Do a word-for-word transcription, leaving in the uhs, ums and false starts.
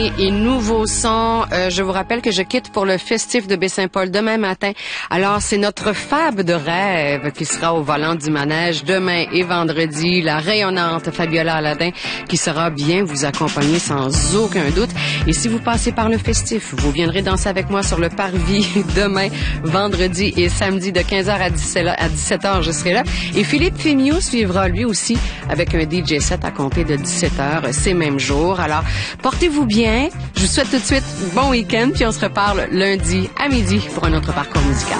Et nouveau son, euh, je vous rappelle que je quitte pour le festif de Baie-Saint-Paul demain matin. Alors, c'est notre Fab de rêve qui sera au volant du manège demain et vendredi. La rayonnante Fabiola Aladin qui sera bien vous accompagner sans aucun doute. Et si vous passez par le festif, vous viendrez danser avec moi sur le parvis demain, vendredi et samedi de quinze heures à dix-sept heures. Je serai là. Et Philippe Fémieux suivra lui aussi avec un D J set à compter de dix-sept heures ces mêmes jours. Alors, portez-vous bien. Je vous souhaite tout de suite bon week-end, puis on se reparle lundi à midi pour un autre parcours musical.